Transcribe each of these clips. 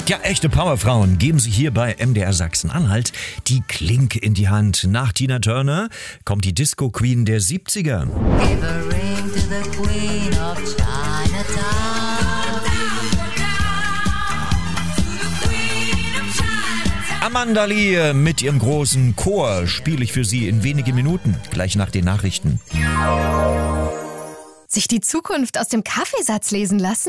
Ja, echte Powerfrauen geben sich hier bei MDR Sachsen-Anhalt die Klinke in die Hand. Nach Tina Turner kommt die Disco-Queen der 70er. Give a ring to the Queen of Chinatown. Amanda Lee mit ihrem großen Chor spiele ich für Sie in wenigen Minuten, gleich nach den Nachrichten. Sich die Zukunft aus dem Kaffeesatz lesen lassen?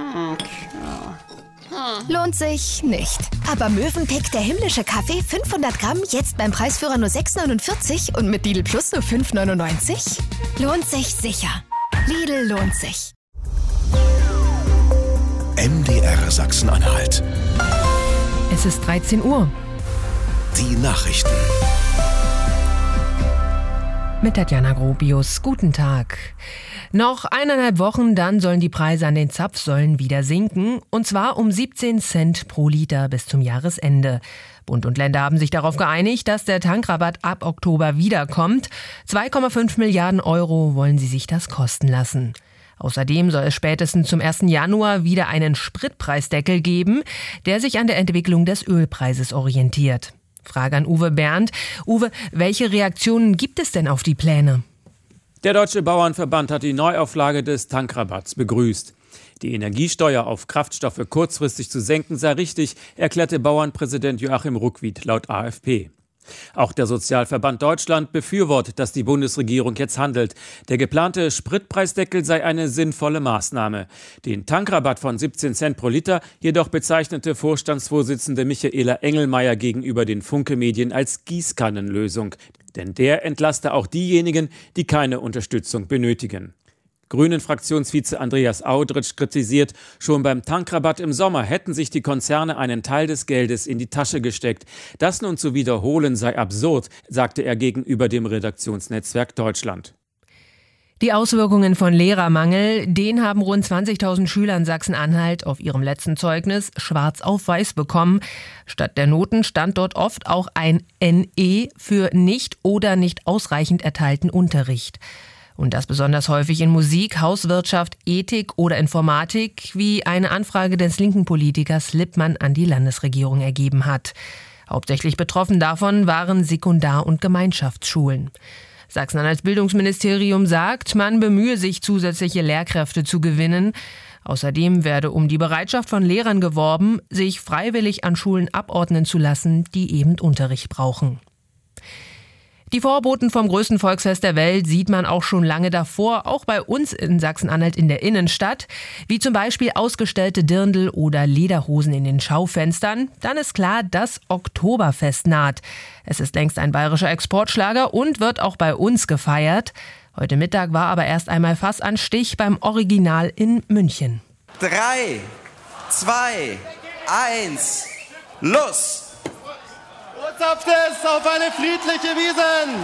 Lohnt sich nicht. Aber Mövenpick, der himmlische Kaffee, 500 Gramm, jetzt beim Preisführer nur 6,49 und mit Lidl Plus nur 5,99? Lohnt sich sicher. Lidl lohnt sich. MDR Sachsen-Anhalt. Es ist 13 Uhr. Die Nachrichten. Mit Tatjana Grobius. Guten Tag. Noch 1,5 Wochen, dann sollen die Preise an den Zapfsäulen wieder sinken. Und zwar um 17 Cent pro Liter bis zum Jahresende. Bund und Länder haben sich darauf geeinigt, dass der Tankrabatt ab Oktober wiederkommt. 2,5 Milliarden Euro wollen sie sich das kosten lassen. Außerdem soll es spätestens zum 1. Januar wieder einen Spritpreisdeckel geben, der sich an der Entwicklung des Ölpreises orientiert. Frage an Uwe Berndt. Uwe, welche Reaktionen gibt es denn auf die Pläne? Der Deutsche Bauernverband hat die Neuauflage des Tankrabatts begrüßt. Die Energiesteuer auf Kraftstoffe kurzfristig zu senken sei richtig, erklärte Bauernpräsident Joachim Ruckwied laut AfP. Auch der Sozialverband Deutschland befürwortet, dass die Bundesregierung jetzt handelt. Der geplante Spritpreisdeckel sei eine sinnvolle Maßnahme. Den Tankrabatt von 17 Cent pro Liter jedoch bezeichnete Vorstandsvorsitzende Michaela Engelmeier gegenüber den Funke-Medien als Gießkannenlösung. Denn der entlaste auch diejenigen, die keine Unterstützung benötigen. Grünen-Fraktionsvize Andreas Audritsch kritisiert, schon beim Tankrabatt im Sommer hätten sich die Konzerne einen Teil des Geldes in die Tasche gesteckt. Das nun zu wiederholen sei absurd, sagte er gegenüber dem Redaktionsnetzwerk Deutschland. Die Auswirkungen von Lehrermangel, den haben rund 20.000 Schüler in Sachsen-Anhalt auf ihrem letzten Zeugnis schwarz auf weiß bekommen. Statt der Noten stand dort oft auch ein NE für nicht oder nicht ausreichend erteilten Unterricht. Und das besonders häufig in Musik, Hauswirtschaft, Ethik oder Informatik, wie eine Anfrage des linken Politikers Lippmann an die Landesregierung ergeben hat. Hauptsächlich betroffen davon waren Sekundar- und Gemeinschaftsschulen. Sachsen-Anhalts Bildungsministerium sagt, man bemühe sich, zusätzliche Lehrkräfte zu gewinnen. Außerdem werde um die Bereitschaft von Lehrern geworben, sich freiwillig an Schulen abordnen zu lassen, die eben Unterricht brauchen. Die Vorboten vom größten Volksfest der Welt sieht man auch schon lange davor, auch bei uns in Sachsen-Anhalt in der Innenstadt, wie zum Beispiel ausgestellte Dirndl oder Lederhosen in den Schaufenstern. Dann ist klar, das Oktoberfest naht. Es ist längst ein bayerischer Exportschlager und wird auch bei uns gefeiert. Heute Mittag war aber erst einmal Fass an Stich beim Original in München. 3, 2, 1, los! Zapft es auf eine friedliche Wiesn!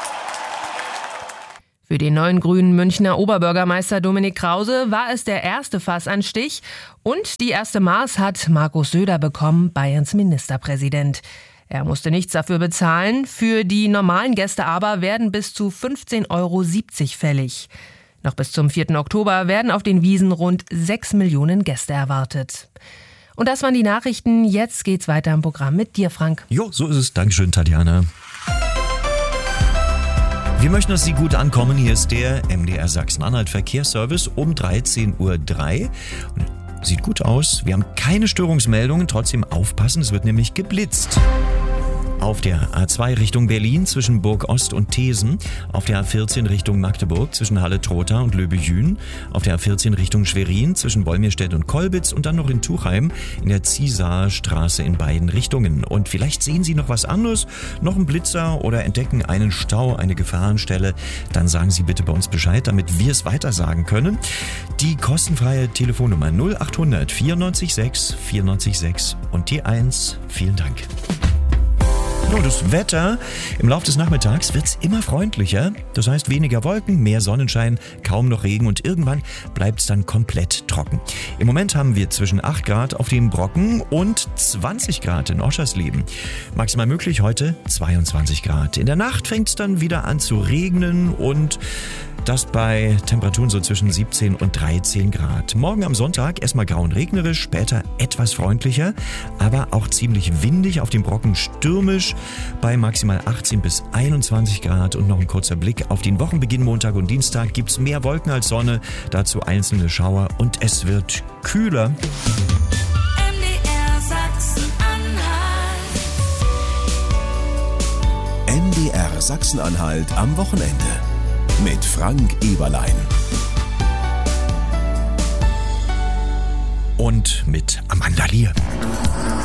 Für den neuen grünen Münchner Oberbürgermeister Dominik Krause war es der erste Fassanstich und die erste Maß hat Markus Söder bekommen, Bayerns Ministerpräsident. Er musste nichts dafür bezahlen, für die normalen Gäste aber werden bis zu 15,70 € fällig. Noch bis zum 4. Oktober werden auf den Wiesn rund 6 Millionen Gäste erwartet. Und das waren die Nachrichten. Jetzt geht's weiter im Programm mit dir, Frank. Jo, so ist es. Dankeschön, Tatjana. Wir möchten, dass Sie gut ankommen. Hier ist der MDR Sachsen-Anhalt Verkehrsservice um 13:03 Uhr. Sieht gut aus. Wir haben keine Störungsmeldungen. Trotzdem aufpassen, es wird nämlich geblitzt. Auf der A2 Richtung Berlin zwischen Burg Ost und Thesen, auf der A14 Richtung Magdeburg zwischen Halle-Trotha und Löbejün, auf der A14 Richtung Schwerin zwischen Wolmirstedt und Kolbitz und dann noch in Tuchheim in der Ziesaer Straße in beiden Richtungen. Und vielleicht sehen Sie noch was anderes, noch einen Blitzer oder entdecken einen Stau, eine Gefahrenstelle, dann sagen Sie bitte bei uns Bescheid, damit wir es weitersagen können. Die kostenfreie Telefonnummer 0800 94 6 94 6 und die 1. Vielen Dank. Nun, das Wetter im Laufe des Nachmittags wird es immer freundlicher. Das heißt weniger Wolken, mehr Sonnenschein, kaum noch Regen und irgendwann bleibt es dann komplett trocken. Im Moment haben wir zwischen 8 Grad auf dem Brocken und 20 Grad in Oschersleben. Maximal möglich heute 22 Grad. In der Nacht fängt es dann wieder an zu regnen und das bei Temperaturen so zwischen 17 und 13 Grad. Morgen am Sonntag erstmal grau und regnerisch, später etwas freundlicher, aber auch ziemlich windig, auf dem Brocken stürmisch bei maximal 18 bis 21 Grad. Und noch ein kurzer Blick auf den Wochenbeginn Montag und Dienstag. Gibt es mehr Wolken als Sonne, dazu einzelne Schauer und es wird kühler. MDR Sachsen-Anhalt. MDR Sachsen-Anhalt am Wochenende. Mit Frank Eberlein. Und mit Amanda Lier.